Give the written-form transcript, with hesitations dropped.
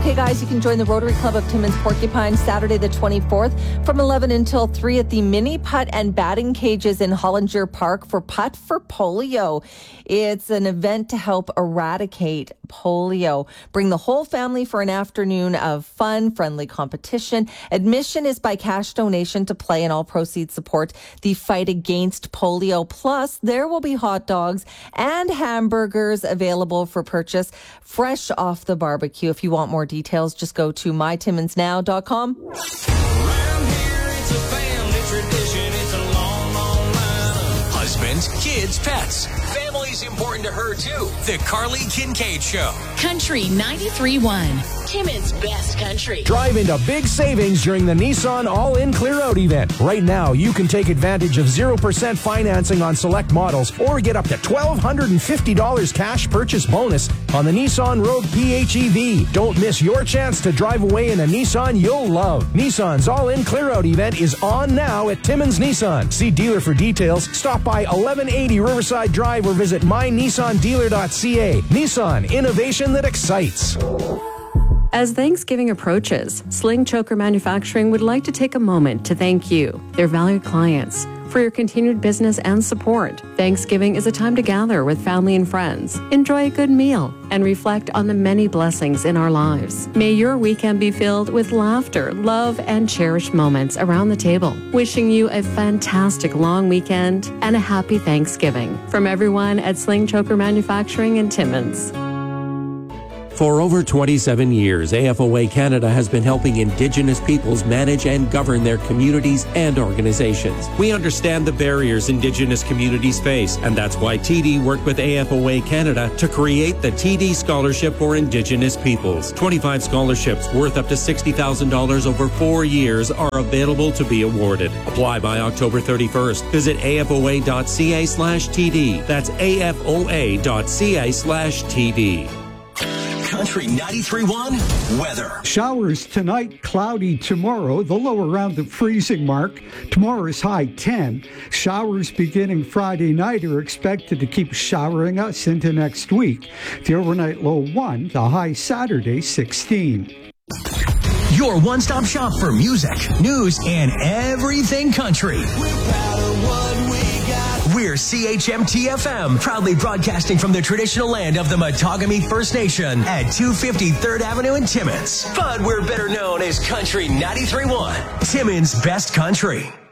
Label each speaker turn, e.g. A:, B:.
A: Okay, guys, you can join the Rotary Club of Timmins Porcupine Saturday the 24th from 11 until 3 at the mini putt and batting cages in Hollinger Park for Putt for Polio. It's an event to help eradicate polio. Bring the whole family for an afternoon of fun, friendly competition. Admission is by cash donation to play, and all proceeds support the fight against polio. Plus, there will be hot dogs and hamburgers available for purchase fresh off the barbecue. If you want more details, just go to mytimmonsnow.com.
B: Around here, it's a family tradition. It's a long, long line of husbands, kids, pets. Family's important to her, too. The Carly Kincaid Show.
C: Country 93.1. Timmins' best country.
D: Drive into big savings during the Nissan All-In Clear Out event. Right now, you can take advantage of 0% financing on select models or get up to $1,250 cash purchase bonus on the Nissan Rogue PHEV. Don't miss your chance to drive away in a Nissan you'll love. Nissan's All-In Clear Out event is on now at Timmins Nissan. See dealer for details. Stop by 1180 Riverside Drive or visit mynissandealer.ca. Nissan, innovation that excites.
E: As Thanksgiving approaches, Sling Choker Manufacturing would like to take a moment to thank you, their valued clients, for your continued business and support. Thanksgiving is a time to gather with family and friends, enjoy a good meal, and reflect on the many blessings in our lives. May your weekend be filled with laughter, love, and cherished moments around the table. Wishing you a fantastic long weekend and a happy Thanksgiving from everyone at Sling Choker Manufacturing in Timmins.
F: For over 27 years, AFOA Canada has been helping Indigenous peoples manage and govern their communities and organizations. We understand the barriers Indigenous communities face, and that's why TD worked with AFOA Canada to create the TD Scholarship for Indigenous Peoples. 25 scholarships worth up to $60,000 over 4 years are available to be awarded. Apply by October 31st. Visit afoa.ca/TD. That's afoa.ca/TD.
B: Country 93.1 weather.
G: Showers tonight, cloudy tomorrow, the low around the freezing mark. Tomorrow's high 10. Showers beginning Friday night are expected to keep showering us into next week. The overnight low 1, the high Saturday 16.
B: Your one-stop shop for music, news, and everything country. We're CHMT-FM, proudly broadcasting from the traditional land of the Matagami First Nation at 250 3rd Avenue in Timmins. But we're better known as Country 93.1, Timmins' best country.